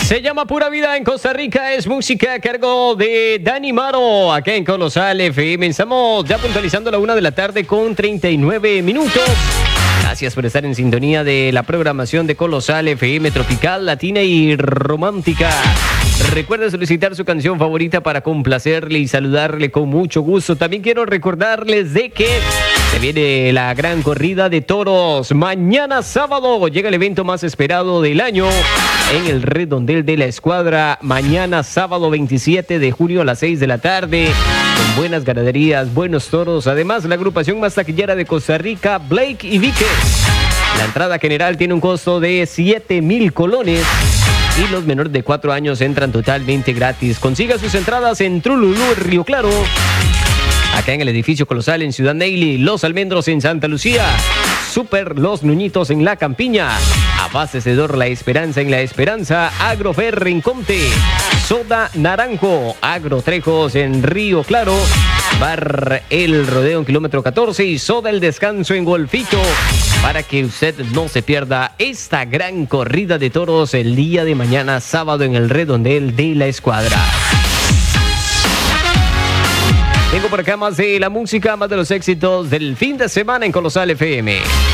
Se llama Pura Vida en Costa Rica, es música a cargo de Dani Maro, acá en Colosal FM. Estamos ya puntualizando la 1 de la tarde con 39 minutos. Gracias por estar en sintonía de la programación de Colosal FM, tropical, latina y romántica. Recuerda solicitar su canción favorita para complacerle y saludarle con mucho gusto. También quiero recordarles de que se viene la gran corrida de toros. Mañana sábado llega el evento más esperado del año en el redondel de la escuadra. Mañana sábado 27 de junio a las 6 de la tarde. Con buenas ganaderías, buenos toros. Además, la agrupación más taquillera de Costa Rica, Blake y Víquez. La entrada general tiene un costo de 7,000 colones. Y los menores de 4 años entran totalmente gratis. Consiga sus entradas en Trululú, Río Claro. Acá en el edificio Colosal en Ciudad Neily, Los Almendros en Santa Lucía, Super Los Nuñitos en La Campiña, Abastecedor La Esperanza en La Esperanza, Agrofer en Comte, Soda Naranjo, Agrotrejos en Río Claro, Bar El Rodeo en kilómetro 14 y Soda El Descanso en Golfito, para que usted no se pierda esta gran corrida de toros el día de mañana sábado en el redondel de la escuadra. Tengo por acá más de la música, más de los éxitos del fin de semana en Colosal FM.